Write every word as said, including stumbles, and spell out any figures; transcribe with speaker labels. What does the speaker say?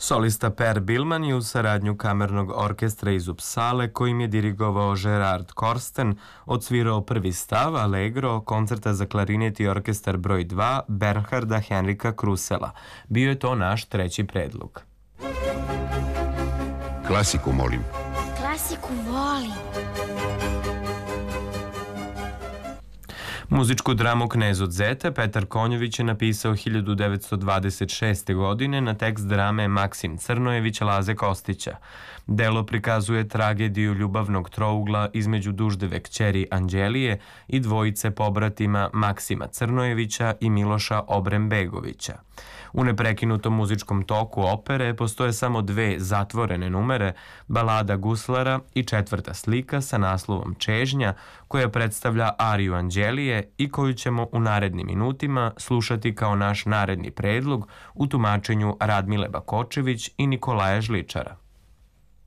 Speaker 1: Solista Per Billman je u saradnju kamernog orkestra iz Upsale, kojim je dirigovao Gerard Korsten, odsvirao prvi stav Allegro koncerta za klarinet i orkestar broj dva Bernharda Henrika Krusela. Bio je to naš treći predlog.
Speaker 2: Klasiku molim.
Speaker 3: Klasiku volim.
Speaker 1: Muzičku dramu Knez od Zete Petar Konjović je napisao hiljadu devetsto dvadeset šeste. godine na tekst drame Maksim Crnojević Laze Kostića. Delo prikazuje tragediju ljubavnog trougla između duždeve kćeri Anđelije i dvojice pobratima Maksima Crnojevića i Miloša Obrembegovića. U neprekinutom muzičkom toku opere postoje samo dve zatvorene numere, balada Guslara i četvrta slika sa naslovom Čežnja, koja predstavlja ariju Anđelije i koju ćemo u narednim minutima slušati kao naš naredni predlog u tumačenju Radmile Bakočević i Nikolaja Žličara.